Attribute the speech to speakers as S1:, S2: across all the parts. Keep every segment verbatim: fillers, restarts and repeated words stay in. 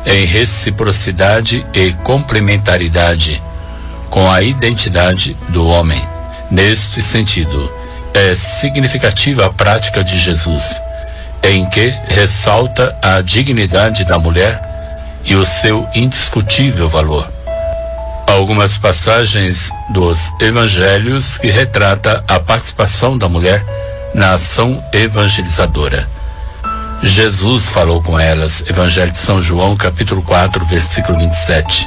S1: em reciprocidade e complementaridade com a identidade do homem. Neste sentido, é significativa a prática de Jesus, em que ressalta a dignidade da mulher e o seu indiscutível valor. Algumas passagens dos evangelhos que retrata a participação da mulher na ação evangelizadora. Jesus falou com elas, Evangelho de São João, capítulo quatro, versículo vinte e sete.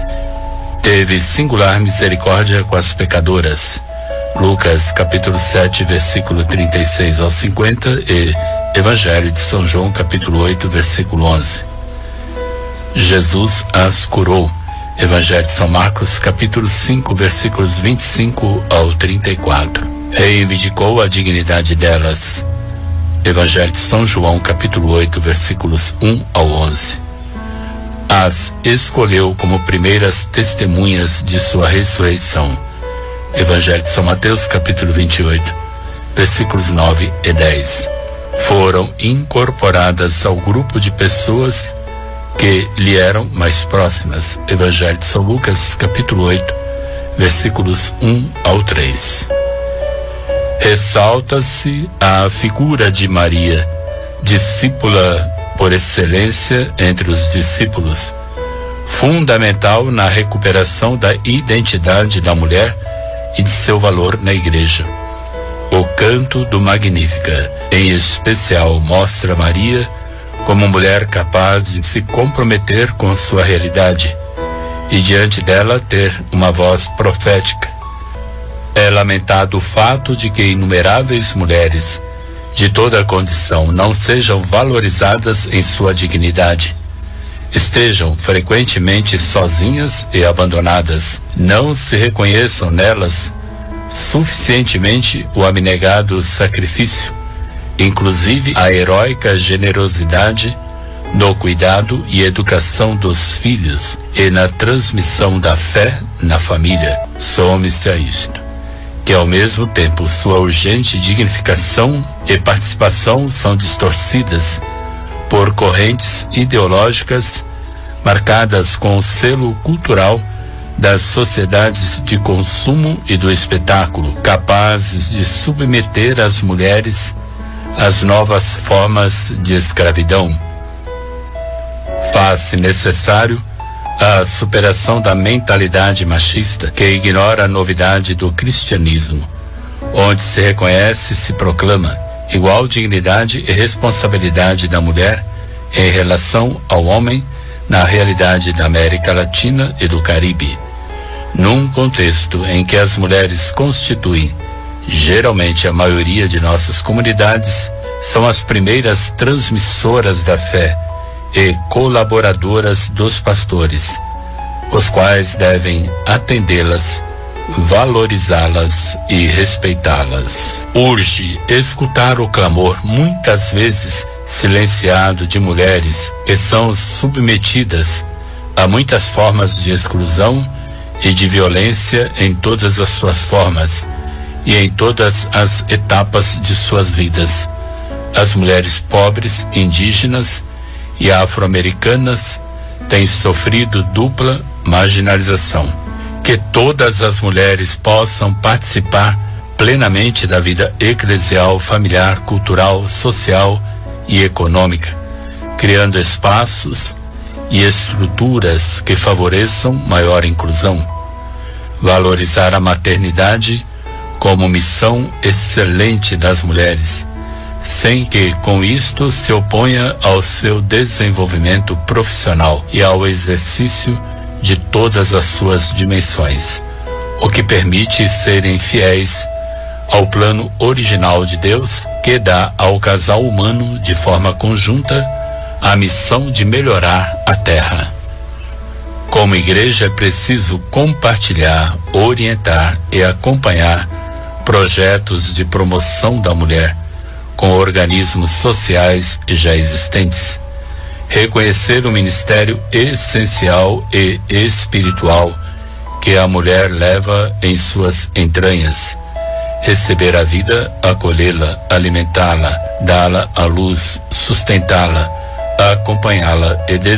S1: Teve singular misericórdia com as pecadoras, Lucas, capítulo sete, versículo trinta e seis ao cinquenta, e Evangelho de São João, capítulo oito, versículo onze. Jesus as curou, Evangelho de São Marcos, capítulo cinco, versículos vinte e cinco ao trinta e quatro. Reivindicou a dignidade delas, Evangelho de São João, capítulo oito, versículos um ao onze. As escolheu como primeiras testemunhas de sua ressurreição, Evangelho de São Mateus, capítulo vinte e oito, versículos nove e dez. Foram incorporadas ao grupo de pessoas que lhe eram mais próximas, Evangelho de São Lucas, capítulo oito, versículos um ao três. Ressalta-se a figura de Maria, discípula por excelência entre os discípulos, fundamental na recuperação da identidade da mulher e de seu valor na Igreja. O canto do Magnífica, em especial, mostra Maria como mulher capaz de se comprometer com sua realidade e diante dela ter uma voz profética. É lamentado o fato de que inumeráveis mulheres de toda a condição não sejam valorizadas em sua dignidade, estejam frequentemente sozinhas e abandonadas, não se reconheçam nelas suficientemente o abnegado sacrifício, inclusive a heróica generosidade no cuidado e educação dos filhos e na transmissão da fé na família. Some-se a isto, que ao mesmo tempo sua urgente dignificação e participação são distorcidas por correntes ideológicas marcadas com o selo cultural das sociedades de consumo e do espetáculo, capazes de submeter as mulheres às novas formas de escravidão. Faz-se necessário a superação da mentalidade machista que ignora a novidade do cristianismo, onde se reconhece e se proclama igual dignidade e responsabilidade da mulher em relação ao homem na realidade da América Latina e do Caribe. Num contexto em que as mulheres constituem geralmente a maioria de nossas comunidades, são as primeiras transmissoras da fé e colaboradoras dos pastores, os quais devem atendê-las, valorizá-las e respeitá-las. Urge escutar o clamor, muitas vezes silenciado, de mulheres que são submetidas a muitas formas de exclusão e de violência em todas as suas formas e em todas as etapas de suas vidas. As mulheres pobres, indígenas e afro-americanas têm sofrido dupla marginalização. Que todas as mulheres possam participar plenamente da vida eclesial, familiar, cultural, social e econômica, criando espaços e estruturas que favoreçam maior inclusão. Valorizar a maternidade como missão excelente das mulheres, sem que com isto se oponha ao seu desenvolvimento profissional e ao exercício de todas as suas dimensões, o que permite serem fiéis ao plano original de Deus, que dá ao casal humano de forma conjunta a missão de melhorar a terra. Como igreja é preciso compartilhar, orientar e acompanhar projetos de promoção da mulher com organismos sociais já existentes, reconhecer o ministério essencial e espiritual que a mulher leva em suas entranhas, receber a vida, acolhê-la, alimentá-la, dá-la à luz, sustentá-la, acompanhá-la e